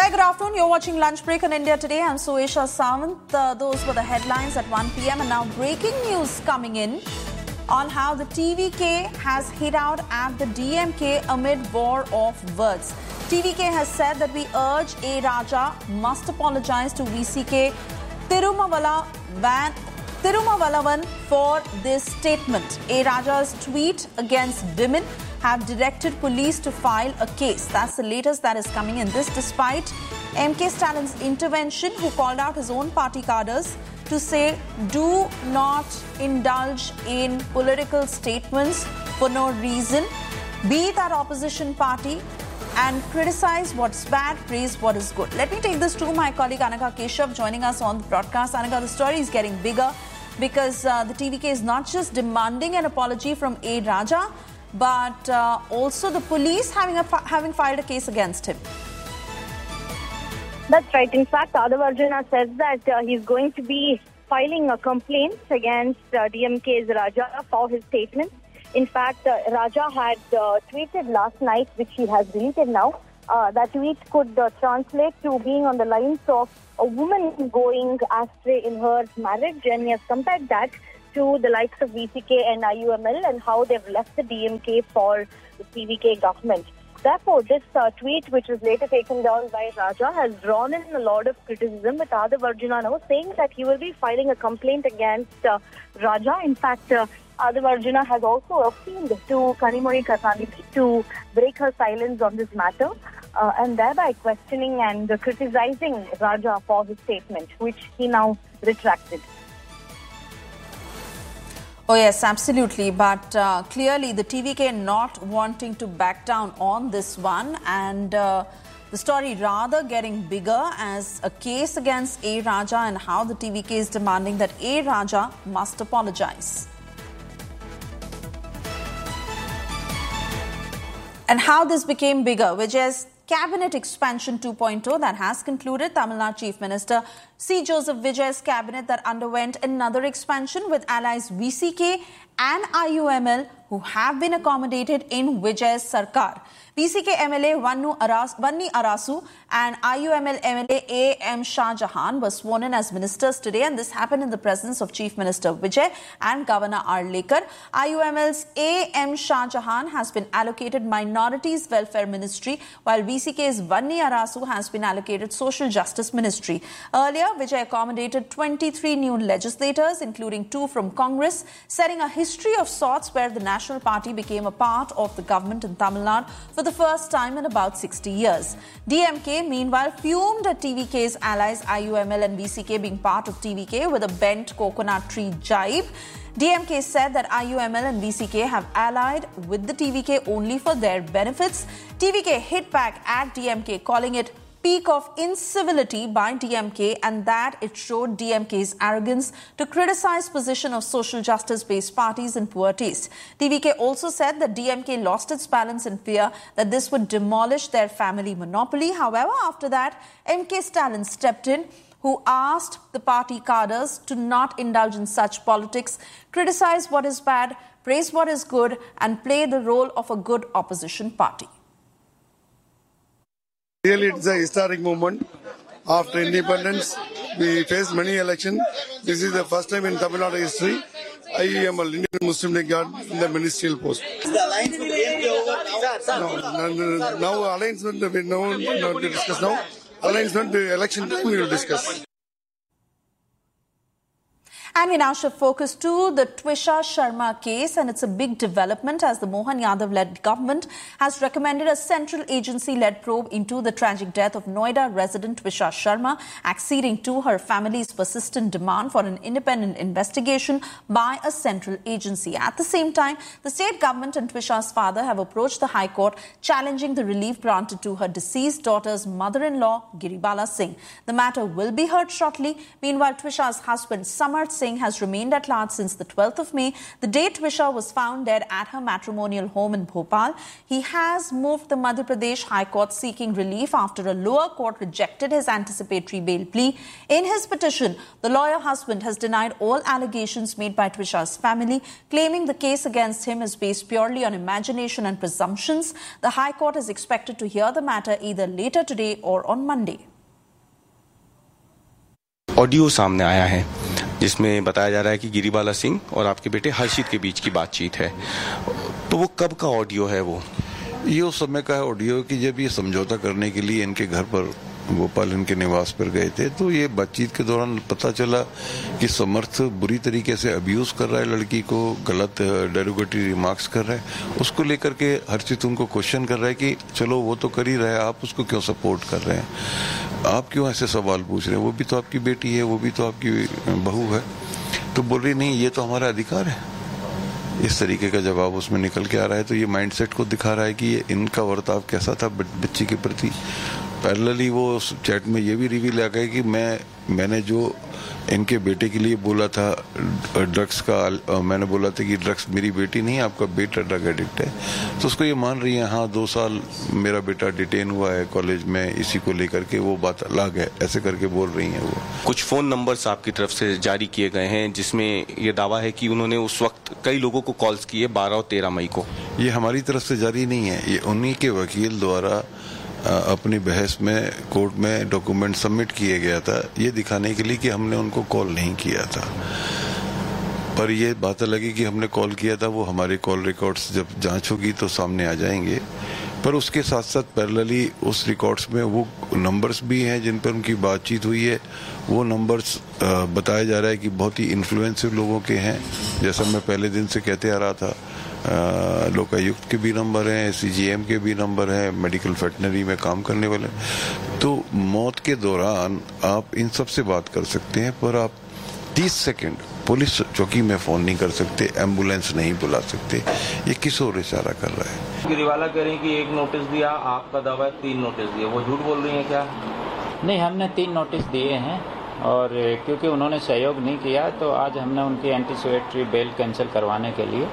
Very good afternoon. You're watching Lunch Break on India Today. I'm Suesha Sawant. Those were the headlines at 1 p.m. And now breaking news coming in on how the TVK has hit out at the DMK amid war of words. TVK has said that we urge A. Raja must apologize to VCK Tirumavalavan for this statement. A. Raja's tweet against women have directed police to file a case. That's the latest that is coming in. This despite MK Stallin's intervention, who called out his own party cadres to say, do not indulge in political statements for no reason. Be that opposition party and criticize what's bad, praise what is good. Let me take this to my colleague Anagha Keshav joining us on the broadcast. Anagha, the story is getting bigger because the TVK is not just demanding an apology from A. Raja, but also the police having filed a case against him. That's right. In fact, Adhav Arjuna says that he's going to be filing a complaint against DMK's Raja for his statements. In fact, Raja had tweeted last night, which he has deleted now. That tweet could translate to being on the lines of a woman going astray in her marriage, and he has compared that to the likes of VCK and IUML and how they've left the DMK for the TVK government. Therefore, this tweet, which was later taken down by Raja, has drawn in a lot of criticism, with Adhav Arjuna now saying that he will be filing a complaint against Raja. In fact, Adhav Arjuna has also appealed to Kanimozhi Karunanidhi to break her silence on this matter and thereby questioning and criticizing Raja for his statement, which he now retracted. Oh, yes, absolutely. But clearly the TVK not wanting to back down on this one, and the story rather getting bigger as a case against A. Raja and how the TVK is demanding that A. Raja must apologize. And how this became bigger, which is Cabinet Expansion 2.0 that has concluded. Tamil Nadu Chief Minister C. Joseph Vijay's cabinet that underwent another expansion with allies VCK and IUML who have been accommodated in Vijay's Sarkar. VCK MLA Vanni Arasu and IUML MLA A.M. Shah Jahan were sworn in as ministers today, and this happened in the presence of Chief Minister Vijay and Governor R. Lekar. IUML's A.M. Shah Jahan has been allocated Minorities Welfare Ministry, while VCK's Vanni Arasu has been allocated Social Justice Ministry. Earlier, Vijay accommodated 23 new legislators, including 2 from Congress, setting a history of sorts where the National Party became a part of the government in Tamil Nadu for the first time in about 60 years. DMK, meanwhile, fumed at TVK's allies IUML and VCK being part of TVK with a bent coconut tree jibe. DMK said that IUML and VCK have allied with the TVK only for their benefits. TVK hit back at DMK, calling it peak of incivility by DMK, and that it showed DMK's arrogance to criticize position of social justice-based parties in poor taste. TVK also said that DMK lost its balance in fear that this would demolish their family monopoly. However, after that, MK Stalin stepped in, who asked the party cadres to not indulge in such politics, criticize what is bad, praise what is good, and play the role of a good opposition party. Really, it's a historic moment. After independence, we faced many elections. This is the first time in Tamil Nadu history IUML, Indian Muslim League, got in the ministerial post. Is the alliance with DMK over now? Now alliance we not to discuss now. Alliance not the election time we will discuss. And we now shift focus to the Twisha Sharma case, and it's a big development as the Mohan Yadav-led government has recommended a central agency-led probe into the tragic death of Noida resident Twisha Sharma, acceding to her family's persistent demand for an independent investigation by a central agency. At the same time, the state government and Twisha's father have approached the High Court challenging the relief granted to her deceased daughter's mother-in-law, Giribala Singh. The matter will be heard shortly. Meanwhile, Twisha's husband, Samarth Singh, Singh has remained at large since the 12th of May, the day Twisha was found dead at her matrimonial home in Bhopal. He has moved the Madhya Pradesh High Court seeking relief after a lower court rejected his anticipatory bail plea. In his petition, the lawyer husband has denied all allegations made by Twisha's family, claiming the case against him is based purely on imagination and presumptions. The High Court is expected to hear the matter either later today or on Monday. Audio सामने आया है जिसमें बताया जा रहा है कि गिरिबाला सिंह और आपके बेटे हर्षित के बीच की बातचीत है, तो वो कब का ऑडियो है? वो ये उस समय का ऑडियो कि जब ये समझौता करने के लिए इनके घर पर भोपाल इनके निवास पर गए थे, तो ये बातचीत के दौरान पता चला कि समर्थ बुरी तरीके से अब्यूज कर रहा है लड़की को, गलत डेरोगेटरी रिमार्क्स कर रहा है। उसको लेकर के हर्षित उनको क्वेश्चन कर रहा है कि चलो वो तो कर ही रहा है, आप उसको क्यों सपोर्ट कर रहे हैं, आप क्यों ऐसे सवाल पूछ रहे हैं, वो भी तो आपकी बेटी है, वो भी तो आपकी बहू है। तो बोल रही नहीं, ये तो हमारा अधिकार है। इस तरीके का जवाब उसमें निकल के आ रहा है। तो ये माइंडसेट को दिखा रहा है कि ये इनका वर्ताव कैसा था बच्ची के प्रति। पैरेलली वो उस चैट में ये भी रिवील आ गया कि मैंने जो इनके बेटे के लिए बोला था ड्रग्स का, मैंने बोला था कि ड्रग्स मेरी बेटी नहीं, आपका बेटा ड्रग एडिक्ट है। तो उसको ये मान रही है, हाँ 2 साल मेरा बेटा डिटेन हुआ है कॉलेज में, इसी को लेकर के वो बात अलग है, ऐसे करके बोल रही हैं वो। कुछ फोन नंबर्स आपकी तरफ से जारी किए गए हैं जिसमें ये दावा है कि उन्होंने उस वक्त कई लोगों को कॉल्स किए 12 और 13 मई को। ये हमारी तरफ से जारी नहीं है, ये उन्हीं के वकील द्वारा अपनी बहस में कोर्ट में डॉक्यूमेंट सबमिट किए गया था, ये दिखाने के लिए कि हमने उनको कॉल नहीं किया था। पर ये बात लगी कि हमने कॉल किया था, वो हमारे कॉल रिकॉर्ड्स जब जांच होगी तो सामने आ जाएंगे। पर उसके साथ साथ पैरेलली उस रिकॉर्ड्स में वो नंबर्स भी हैं जिन पर उनकी बातचीत हुई है। वो नंबर्स बताया जा रहा है कि बहुत ही इन्फ्लुएंसिव लोगों के हैं, जैसा मैं पहले दिन से कहते आ रहा था। लोकायुक्त के भी नंबर हैं, सीजीएम के भी नंबर हैं, मेडिकल वेटनरी में काम करने वाले। तो मौत के दौरान आप इन सब से बात कर सकते हैं, पर आप 30 सेकंड पुलिस चौकी में फोन नहीं कर सकते, एम्बुलेंस नहीं बुला सकते। ये किस ओर इशारा कर रहा है? गिरिवाला कह रही कि 1 नोटिस दिया, आपका दावा 3 नोटिस दिए, वो झूठ बोल रही हैं क्या? नहीं, हमने 3 नोटिस दिए हैं और क्योंकि उन्होंने सहयोग नहीं किया तो आज हमने उनकी एंटीसिपेटरी बेल कैंसिल करवाने के लिए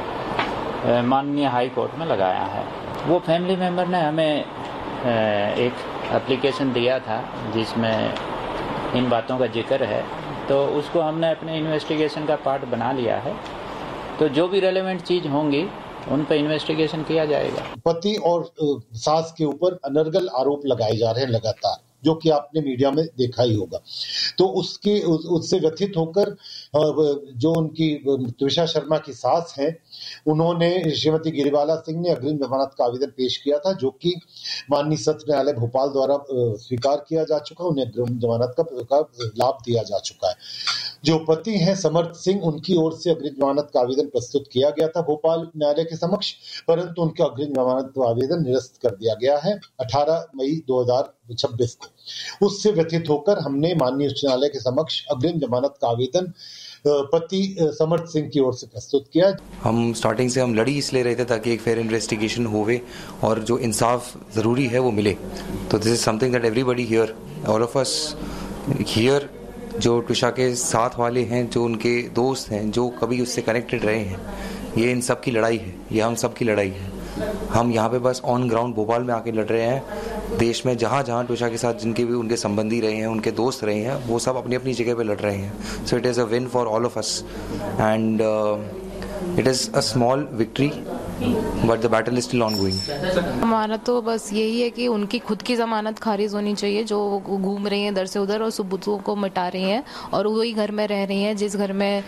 माननीय हाई कोर्ट में लगाया है। वो फैमिली मेंबर ने हमें एक एप्लीकेशन दिया था जिसमें इन बातों का जिक्र है, तो उसको हमने अपने इन्वेस्टिगेशन का पार्ट बना लिया है। तो जो भी रेलेवेंट चीज़ होंगी उन पर इन्वेस्टिगेशन किया जाएगा। पति और सास के ऊपर अनर्गल आरोप लगाए जा रहे हैं लगातार, जो कि आपने मीडिया में देखा ही होगा। तो उससे व्यथित होकर जो उनकी त्विषा शर्मा की सास हैं, उन्होंने श्रीमती गिरिबाला सिंह ने अग्रिम जमानत का आवेदन पेश किया था, जो कि माननीय सत्र न्यायालय भोपाल द्वारा स्वीकार किया जा चुका, उन्हें अग्रिम जमानत का लाभ दिया जा चुका है। जो पति हैं समर्थ सिंह, उनकी ओर से अग्रिम जमानत का आवेदन प्रस्तुत किया गया था भोपाल न्यायालय के समक्ष, परंतु उनका अग्रिम जमानत का आवेदन निरस्त कर दिया गया है 18 मई 2026 को। उससे व्यथित होकर हमने माननीय उच्च न्यायालय के समक्ष अग्रिम जमानत का आवेदन पति समर्थ सिंह की ओर से प्रस्तुत किया। हम स्टार्टिंग से लड़ी इसलिए रहे थे ताकि एक फेयर इन्वेस्टिगेशन होवे और जो इंसाफ जरूरी है वो मिले। तो this is something that everybody here, all of us here, जो ट्विशा के साथ वाले हैं, जो उनके दोस्त हैं, जो कभी उससे कनेक्टेड रहे हैं, ये इन सब की लड़ाई है, ये हम सब की लड़ाई है। हम यहाँ पे बस ऑन ग्राउंड भोपाल में आके लड़ रहे हैं। देश में जहाँ जहाँ ट्विशा के साथ जिनके भी उनके संबंधी रहे हैं, उनके दोस्त रहे हैं, वो सब अपनी अपनी जगह पे लड़ रहे हैं। So it is a win for all of us and it is a small victory but the battle is still ongoing. हमारा तो बस यही है कि उनकी खुद की जमानत खारिज होनी चाहिए, जो घूम रही हैं इधर से उधर और सबूतों को मिटा रही हैं और वही घर में रह रही हैं जिस घर में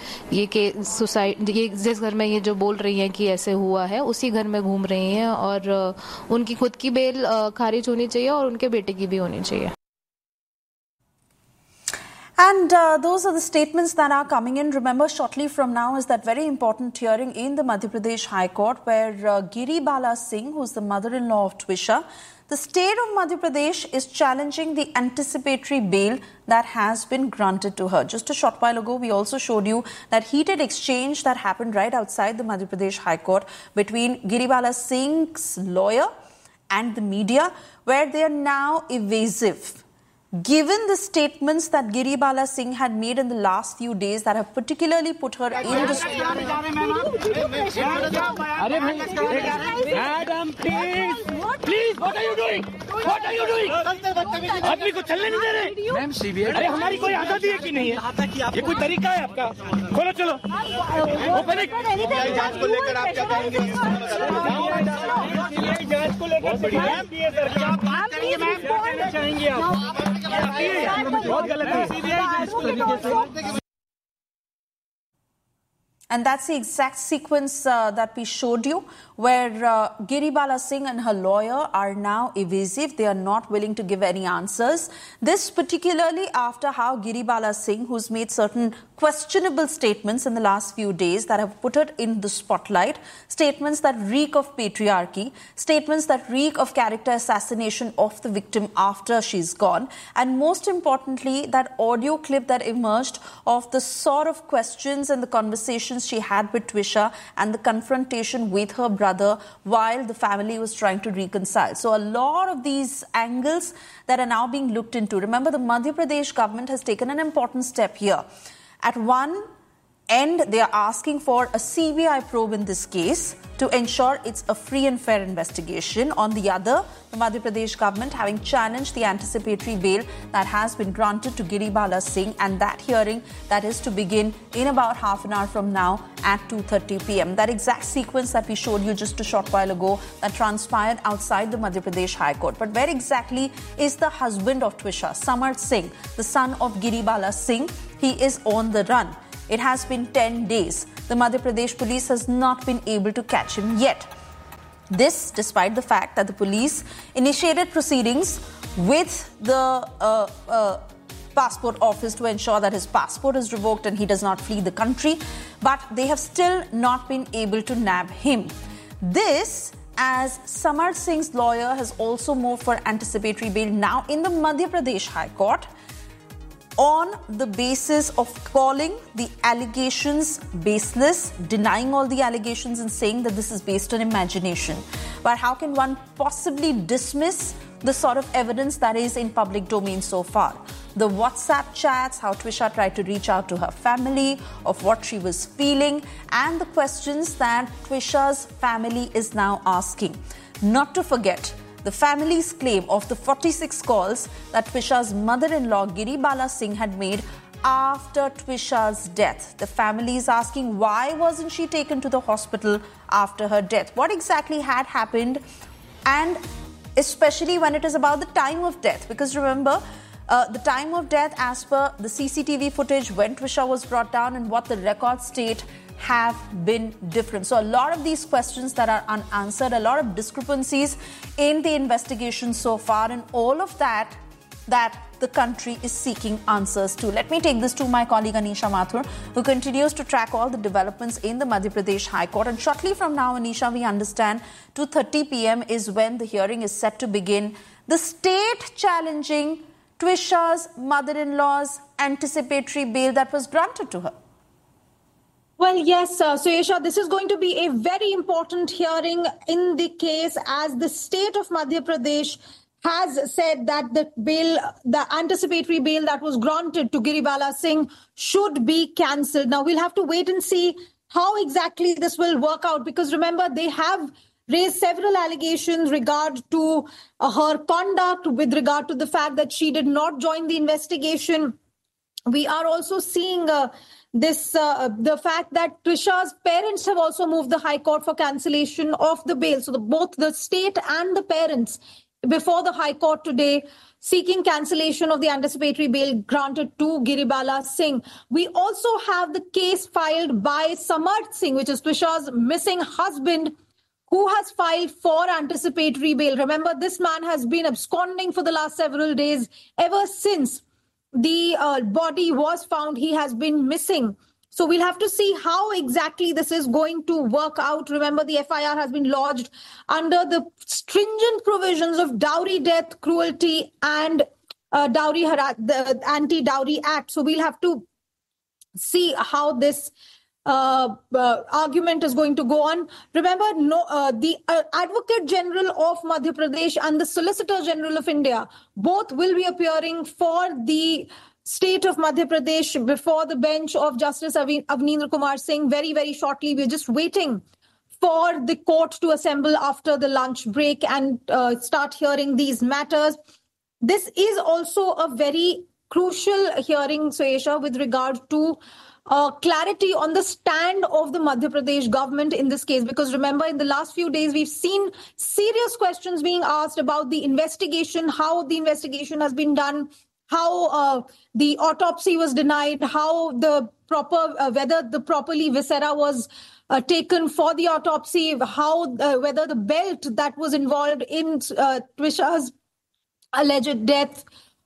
जिस घर में ये जो बोल रही हैं कि ऐसे हुआ है, उसी घर में घूम रही हैं। और उनकी खुद की बेल खारिज होनी चाहिए और उनके बेटे की भी होनी चाहिए। And those are the statements that are coming in. Remember, shortly from now is that very important hearing in the Madhya Pradesh High Court where Giribala Singh, who's the mother-in-law of Twisha, the state of Madhya Pradesh is challenging the anticipatory bail that has been granted to her. Just a short while ago, we also showed you that heated exchange that happened right outside the Madhya Pradesh High Court between Giribala Singh's lawyer and the media, where they are now evasive. given the statements that Giribala Singh had made in the last few days that have particularly put her in the... Madam, please, what are you doing? What are you doing? आदमी को चलने नहीं दे रहे। Ma'am CBI, अरे हमारी कोई आजादी है कि नहीं है? ये कोई तरीका है आपका? खोलो चलो। जांच को लेकर आप क्या कहेंगे? जांच को लेकर चाहेंगे आप? बहुत गलत है। CBI And that's the exact sequence that we showed you, where Giribala Singh and her lawyer are now evasive. They are not willing to give any answers. This particularly after how Giribala Singh, who's made certain questionable statements in the last few days that have put her in the spotlight, statements that reek of patriarchy, statements that reek of character assassination of the victim after she's gone, and most importantly, that audio clip that emerged of the sort of questions and the conversations she had with Twisha and the confrontation with her brother while the family was trying to reconcile. So a lot of these angles that are now being looked into. Remember, the Madhya Pradesh government has taken an important step here. At one end, they are asking for a CBI probe in this case to ensure it's a free and fair investigation. On the other, the Madhya Pradesh government having challenged the anticipatory bail that has been granted to Giribala Singh, and that hearing that is to begin in about half an hour from now at 2:30 p.m. That exact sequence that we showed you just a short while ago that transpired outside the Madhya Pradesh High Court. But where exactly is the husband of Twisha, Samarth Singh, the son of Giribala Singh? He is on the run. It has been 10 days. The Madhya Pradesh police has not been able to catch him yet. This, despite the fact that the police initiated proceedings with the passport office to ensure that his passport is revoked and he does not flee the country, but they have still not been able to nab him. This, as Samarth Singh's lawyer has also moved for anticipatory bail now in the Madhya Pradesh High Court, on the basis of calling the allegations baseless, denying all the allegations and saying that this is based on imagination. But how can one possibly dismiss the sort of evidence that is in public domain so far? The WhatsApp chats, how Twisha tried to reach out to her family, of what she was feeling, and the questions that Twisha's family is now asking. Not to forget, the family's claim of the 46 calls that Twisha's mother-in-law Giribala Singh had made after Twisha's death. The family is asking, why wasn't she taken to the hospital after her death? What exactly had happened? And especially when it is about the time of death. Because remember, the time of death as per the CCTV footage when Twisha was brought down and what the records state have been different. So a lot of these questions that are unanswered, a lot of discrepancies in the investigation so far, and all of that the country is seeking answers to. Let me take this to my colleague Anisha Mathur, who continues to track all the developments in the Madhya Pradesh High Court. And shortly from now, Anisha, we understand 2:30 p.m. is when the hearing is set to begin. The state challenging Twisha's mother-in-law's anticipatory bail that was granted to her. Well, yes, Suesha, this is going to be a very important hearing in the case, as the state of Madhya Pradesh has said that the anticipatory bail that was granted to Giribala Singh should be cancelled. Now, we'll have to wait and see how exactly this will work out, because remember, they have raised several allegations regard to her conduct, with regard to the fact that she did not join the investigation. We are also seeing the fact that Twisha's parents have also moved the High Court for cancellation of the bail. So both the state and the parents before the High Court today seeking cancellation of the anticipatory bail granted to Giribala Singh. We also have the case filed by Samarth Singh, which is Twisha's missing husband, who has filed for anticipatory bail. Remember, this man has been absconding for the last several days. Ever since the body was found, he has been missing. So we'll have to see how exactly this is going to work out. Remember, the FIR has been lodged under the stringent provisions of Dowry Death Cruelty and the Anti-Dowry Act. So we'll have to see how this argument is going to go on. Remember, the Advocate General of Madhya Pradesh and the Solicitor General of India both will be appearing for the state of Madhya Pradesh before the bench of Justice Avnindra Kumar Singh very, very shortly. We're just waiting for the court to assemble after the lunch break and start hearing these matters. This is also a very crucial hearing, Suesha, with regard to clarity on the stand of the Madhya Pradesh government in this case. Because remember, in the last few days, we've seen serious questions being asked about the investigation, how the investigation has been done, how the autopsy was denied, how the proper, whether the properly viscera was taken for the autopsy, how whether the belt that was involved in Trisha's alleged death,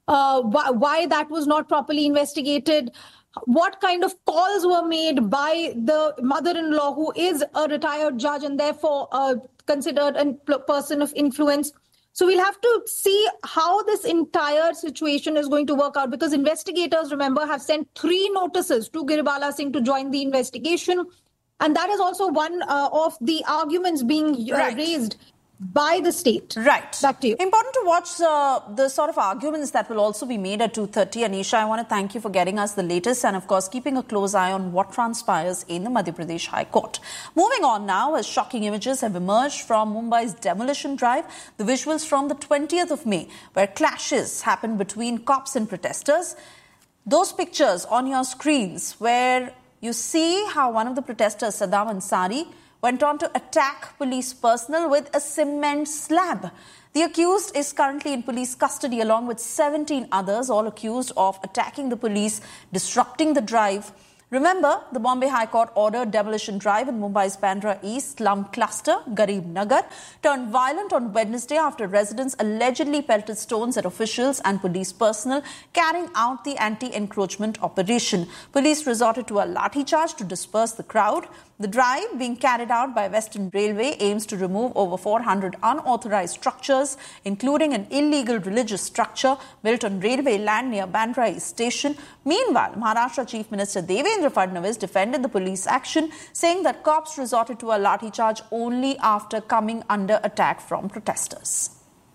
why that was not properly investigated, what kind of calls were made by the mother-in-law, who is a retired judge and therefore considered a person of influence. So we'll have to see how this entire situation is going to work out, because investigators, remember, have sent 3 notices to Giribala Singh to join the investigation. And that is also one of the arguments being raised by the state. Right. Back to you. Important to watch the sort of arguments that will also be made at 2:30. Anisha, I want to thank you for getting us the latest and, of course, keeping a close eye on what transpires in the Madhya Pradesh High Court. Moving on now, as shocking images have emerged from Mumbai's demolition drive, the visuals from the 20th of May, where clashes happened between cops and protesters. Those pictures on your screens where you see how one of the protesters, Saddam Ansari, went on to attack police personnel with a cement slab. The accused is currently in police custody along with 17 others, all accused of attacking the police, disrupting the drive. Remember, the Bombay High Court ordered demolition drive in Mumbai's Bandra East slum cluster, Garib Nagar, turned violent on Wednesday after residents allegedly pelted stones at officials and police personnel carrying out the anti-encroachment operation. Police resorted to a lathi charge to disperse the crowd. The drive, being carried out by Western Railway, aims to remove over 400 unauthorized structures, including an illegal religious structure built on railway land near Bandra East Station. Meanwhile, Maharashtra Chief Minister Devendra Fadnavis defended the police action, saying that cops resorted to a lathi charge only after coming under attack from protesters.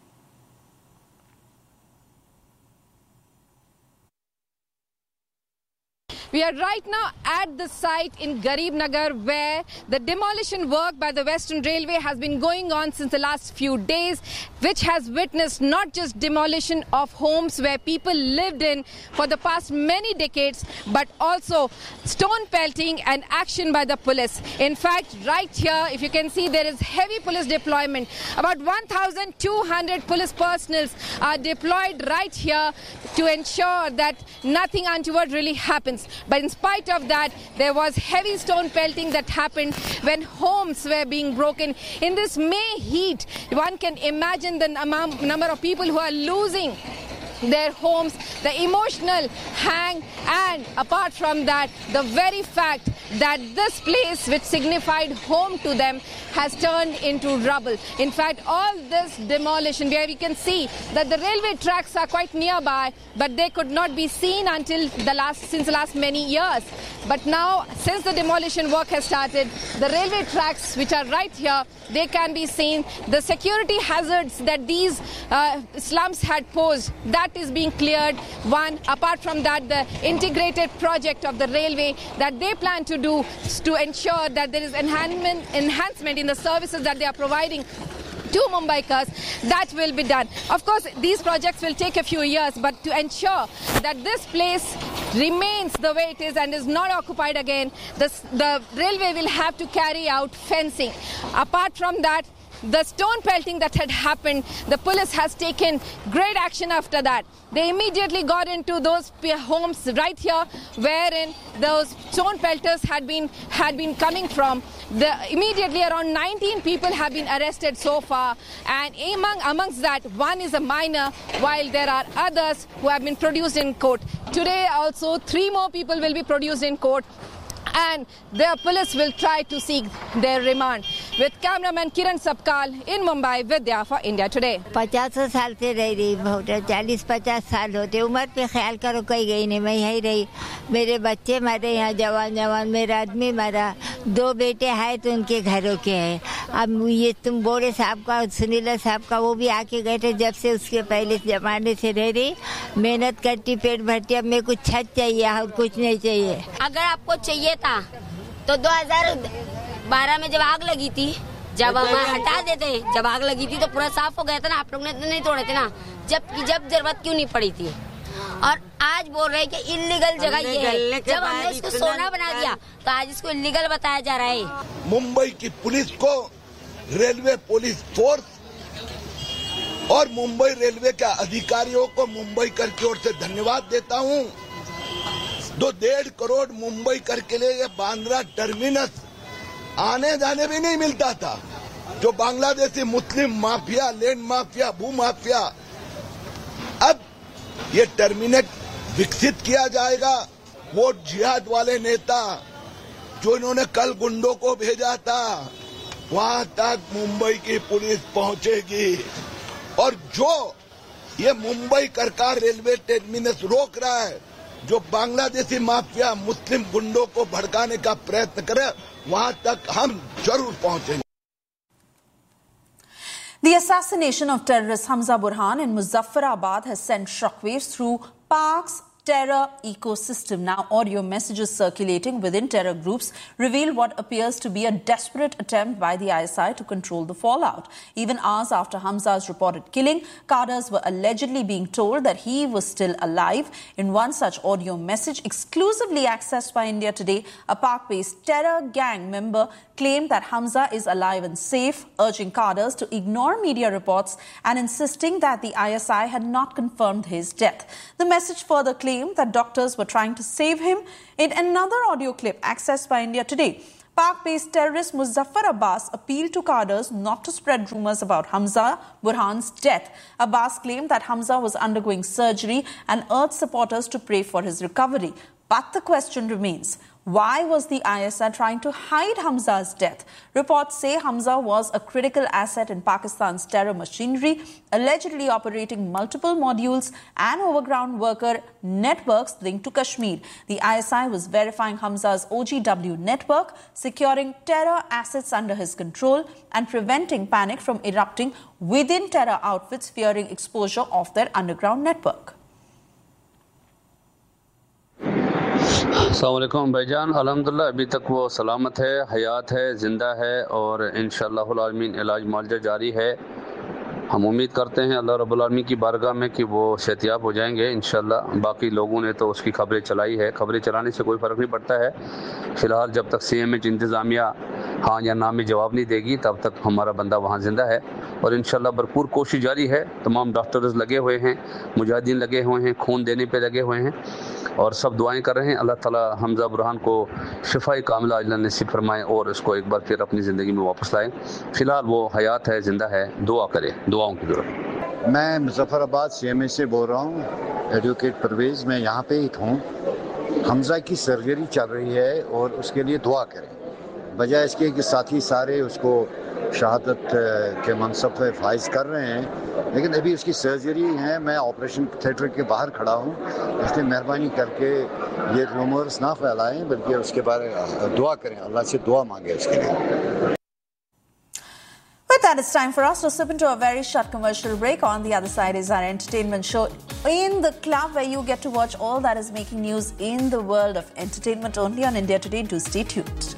We are right now at the site in Garib Nagar, where the demolition work by the Western Railway has been going on since the last few days, which has witnessed not just demolition of homes where people lived in for the past many decades, but also stone pelting and action by the police. In fact, right here, if you can see, there is heavy police deployment. About 1,200 police personnel are deployed right here to ensure that nothing untoward really happens. But in spite of that, there was heavy stone pelting that happened when homes were being broken. In this May heat, one can imagine the number of people who are losing their homes, the emotional hang, and apart from that, the very fact that this place, which signified home to them, has turned into rubble. In fact, all this demolition, where we can see that the railway tracks are quite nearby, but they could not be seen until since the last many years. But now, since the demolition work has started, the railway tracks, which are right here, they can be seen. The security hazards that these slums had posed, that is being cleared. One, apart from that, the integrated project of the railway that they plan to do to ensure that there is enhancement in the services that they are providing to Mumbaikars, that will be done. Of course, these projects will take a few years, but to ensure that this place remains the way it is and is not occupied again, the railway will have to carry out fencing. Apart from that, the stone pelting that had happened, the police has taken great action after that. They immediately got into those homes right here wherein those stone pelters had been coming from. Immediately around 19 people have been arrested so far, and amongst that, one is a minor, while there are others who have been produced in court. Today also 3 more people will be produced in court, and the police will try to seek their remand. with cameraman Kiran Sapkal in Mumbai, Vidya for India Today. 50 साल से रह रही बहुत 40-50 साल होते उम्र पे ख्याल करो कोई गई नहीं मैं यहीं रही मेरे बच्चे मरे यहाँ जवान मेरा आदमी मरा 2 बेटे हैं तो उनके घरों के हैं अब ये तुम बोरे साहब का सुनीला साहब का वो भी आके गए थे जब से उसके पहले जमाने से रह रही मेहनत करती पेट भरती अब मेरे को छत चाहिए और कुछ नहीं चाहिए। अगर आपको चाहिए था तो 2012 में जब आग लगी थी जब हम हटा देते जब आग लगी थी तो पूरा साफ हो गया था ना आप लोग ने तो नहीं तोड़े थे ना जब जरूरत क्यों नहीं पड़ी थी और आज बोल रहे हैं कि इल्लीगल जगह ये है जब हमने इसको सोना बना दिया तो आज इसको इल्लीगल बताया जा रहा है। मुंबई की पुलिस को रेलवे पुलिस फोर्स और मुंबई रेलवे के अधिकारियों को मुंबई कर की ओर से धन्यवाद देता हूं। 1.5 करोड़ मुंबई कर के लिए ये बांद्रा टर्मिनस आने जाने भी नहीं मिलता था। जो बांग्लादेशी मुस्लिम माफिया लैंड माफिया भू माफिया अब ये टर्मिनस विकसित किया जाएगा। वो जिहाद वाले नेता जो इन्होंने कल गुंडों को भेजा था वहां तक मुंबई की पुलिस पहुंचेगी और जो ये मुंबई सरकार रेलवे टर्मिनस रोक रहा है जो बांग्लादेशी माफिया मुस्लिम गुंडों को भड़काने का प्रयत्न करे वहां तक हम जरूर पहुंचेंगे। The assassination of terrorist Hamza Burhan in Muzaffarabad has sent shockwaves through Pak's terror ecosystem. Now, audio messages circulating within terror groups reveal what appears to be a desperate attempt by the ISI to control the fallout. Even hours after Hamza's reported killing, cadres were allegedly being told that he was still alive. In one such audio message exclusively accessed by India Today, a Pak-based terror gang member claimed that Hamza is alive and safe, urging cadres to ignore media reports and insisting that the ISI had not confirmed his death. The message further claimed that doctors were trying to save him. In another audio clip accessed by India Today, Pak-based terrorist Muzaffar Abbas appealed to cadres not to spread rumours about Hamza Burhan's death. Abbas claimed that Hamza was undergoing surgery and urged supporters to pray for his recovery. But the question remains, why was the ISI trying to hide Hamza's death? Reports say Hamza was a critical asset in Pakistan's terror machinery, allegedly operating multiple modules and overground worker networks linked to Kashmir. The ISI was verifying Hamza's OGW network, securing terror assets under his control and preventing panic from erupting within terror outfits fearing exposure of their underground network. अस्सलाम वालेकुम भाईजान अल्हम्दुलिल्लाह अभी तक वो सलामत है हयात है ज़िंदा है और इंशाअल्लाहुल आमीन इलाज मुआलजा जारी है। हम उम्मीद करते हैं अल्लाह रब्बुल आलमीन की बारगाह में कि वो सेहतियाब हो जाएंगे इंशाअल्लाह। बाकी लोगों ने तो उसकी खबरें चलाई है, खबरें चलाने से कोई फ़र्क नहीं पड़ता है। फ़िलहाल जब तक CMH इंतज़ामिया हाँ या ना में जवाब नहीं देगी तब तक हमारा बंदा वहाँ ज़िंदा है और इंशाअल्लाह भरपूर कोशिश जारी है। तमाम डॉक्टर्स लगे हुए हैं, मुजाहिदीन लगे हुए हैं, खून देने पे लगे हुए हैं और सब दुआएं कर रहे हैं। अल्लाह ताला हमजा बुरहान को शिफाई कामिला अजला नसीब फरमाएं और इसको एक बार फिर अपनी ज़िंदगी में वापस लाएं। फ़िलहाल वो हयात है, ज़िंदा है, दुआ करें, दुआओं की ज़रूरत। मैं मुज़फ़्फ़राबाद CMH से बोल रहा हूँ, एडवोकेट परवेज़। मैं यहाँ पे ही हूँ। हमजा की सर्जरी चल रही है और उसके लिए दुआ करें। बजाय इसके कि साथी सारे उसको शहादत के मनसब पे फाइज कर रहे हैं, लेकिन अभी उसकी सर्जरी है। मैं ऑपरेशन थिएटर के बाहर खड़ा हूँ, इसलिए मेहरबानी करके ये रूमर्स ना फैलाएं बल्कि उसके बारे में दुआ करें, अल्लाह से दुआ मांगे उसके लिए। With that, it's time for us to slip into a very short commercial break. On the other side is our entertainment show In the Club, where you get to watch all that is making news in the world of entertainment only on India Today. Do stay tuned.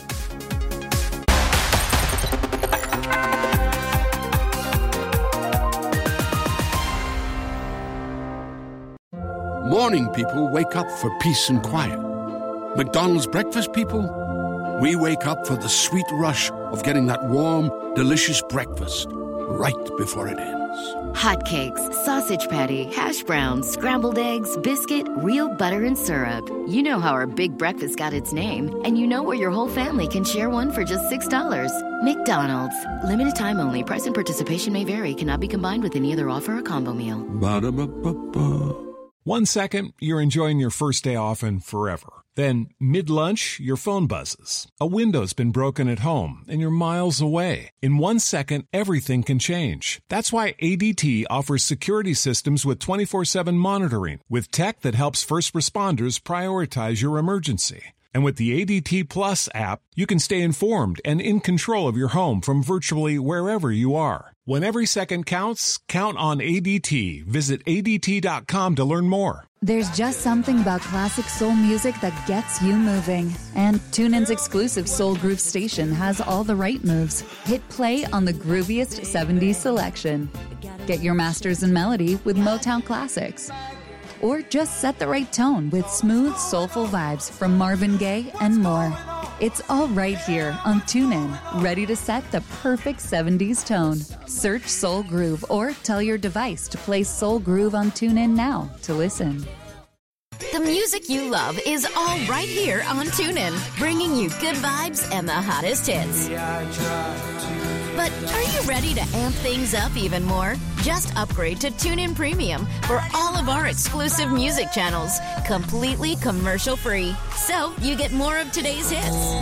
Morning people wake up for peace and quiet. McDonald's breakfast people, we wake up for the sweet rush of getting that warm, delicious breakfast right before it ends. Hotcakes, sausage patty, hash browns, scrambled eggs, biscuit, real butter and syrup. You know how our big breakfast got its name, and you know where your whole family can share one for just $6. McDonald's. Limited time only. Price and participation may vary. Cannot be combined with any other offer or combo meal. Ba-da-ba-ba-ba. 1 second, you're enjoying your first day off and forever. Then, mid-lunch, your phone buzzes. A window's been broken at home, and you're miles away. In 1 second, everything can change. That's why ADT offers security systems with 24/7 monitoring, with tech that helps first responders prioritize your emergency. And with the ADT Plus app, you can stay informed and in control of your home from virtually wherever you are. When every second counts, count on ADT. Visit ADT.com to learn more. There's just something about classic soul music that gets you moving. And TuneIn's exclusive Soul Groove station has all the right moves. Hit play on the grooviest 70s selection. Get your masters in melody with Motown classics. Or just set the right tone with smooth, soulful vibes from Marvin Gaye and more. It's all right here on TuneIn, ready to set the perfect 70s tone. Search Soul Groove or tell your device to play Soul Groove on TuneIn now to listen. The music you love is all right here on TuneIn, bringing you good vibes and the hottest hits. But are you ready to amp things up even more? Just upgrade to TuneIn Premium for all of our exclusive music channels, completely commercial-free. So you get more of today's hits,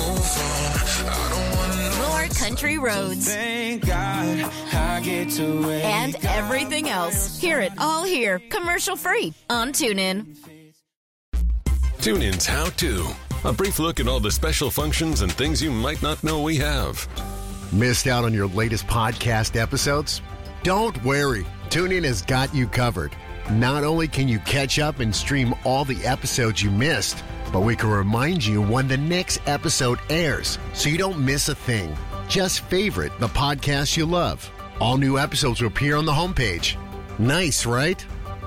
more country roads, and everything else. Hear it all here, commercial-free on TuneIn. TuneIn's How To. A brief look at all the special functions and things you might not know we have. Missed out on your latest podcast episodes? Don't worry. TuneIn has got you covered. Not only can you catch up and stream all the episodes you missed, but we can remind you when the next episode airs so you don't miss a thing. Just favorite the podcast you love. All new episodes will appear on the homepage. Nice, right?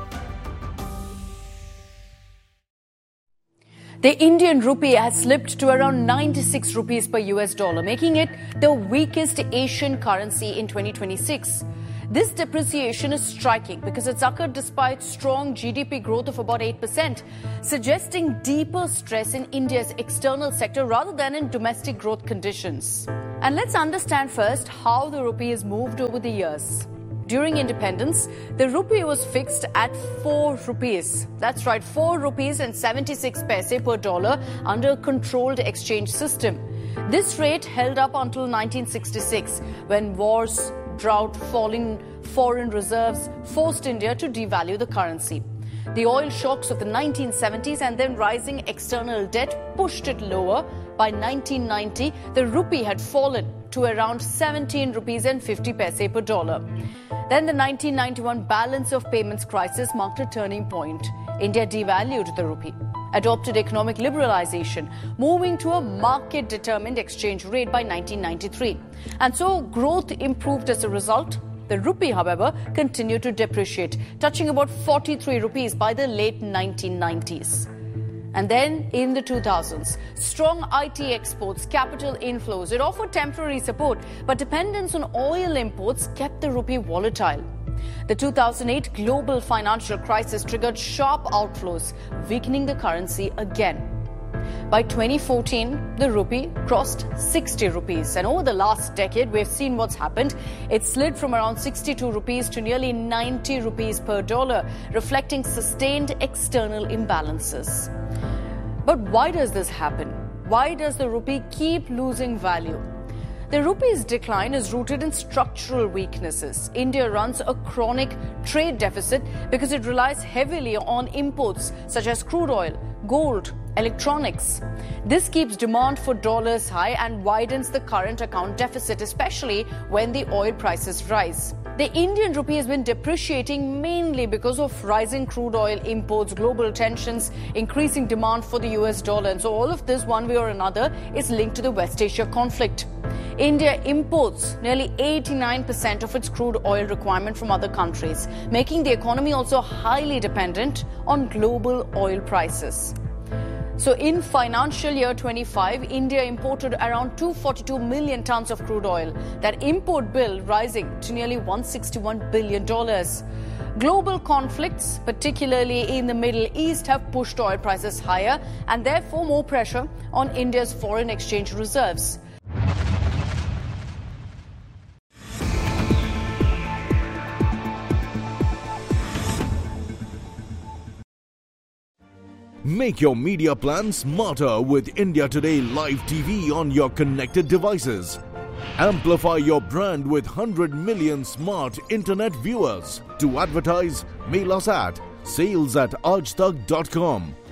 The Indian rupee has slipped to around 96 rupees per US dollar, making it the weakest Asian currency in 2026. This depreciation is striking because it's occurred despite strong GDP growth of about 8%, suggesting deeper stress in India's external sector rather than in domestic growth conditions. And let's understand first how the rupee has moved over the years. During independence, the rupee was fixed at 4 rupees. That's right, 4 rupees and 76 paise per dollar under a controlled exchange system. This rate held up until 1966, when wars, drought, falling foreign reserves forced India to devalue the currency. The oil shocks of the 1970s and then rising external debt pushed it lower. By 1990, the rupee had fallen to around 17 rupees and 50 paise per dollar. Then the 1991 balance of payments crisis marked a turning point. India devalued the rupee, adopted economic liberalization, moving to a market-determined exchange rate by 1993. And so growth improved as a result. The rupee, however, continued to depreciate, touching about 43 rupees by the late 1990s. And then in the 2000s, strong IT exports, capital inflows, it offered temporary support, but dependence on oil imports kept the rupee volatile. The 2008 global financial crisis triggered sharp outflows, weakening the currency again. By 2014, the rupee crossed 60 rupees. And over the last decade, we've seen what's happened. It slid from around 62 rupees to nearly 90 rupees per dollar, reflecting sustained external imbalances. But why does this happen? Why does the rupee keep losing value? The rupee's decline is rooted in structural weaknesses. India runs a chronic trade deficit because it relies heavily on imports such as crude oil, gold, electronics. This keeps demand for dollars high and widens the current account deficit, especially when the oil prices rise. The Indian rupee has been depreciating mainly because of rising crude oil imports, global tensions, increasing demand for the US dollar. And so all of this, one way or another, is linked to the West Asia conflict. India imports nearly 89% of its crude oil requirement from other countries, making the economy also highly dependent on global oil prices. So in financial year 25, India imported around 242 million tons of crude oil, that import bill rising to nearly $161 billion. Global conflicts, particularly in the Middle East, have pushed oil prices higher and therefore more pressure on India's foreign exchange reserves. Make your media plan smarter with India Today Live TV on your connected devices. Amplify your brand with 100 million smart internet viewers. To advertise, mail us at sales@aajtak.com.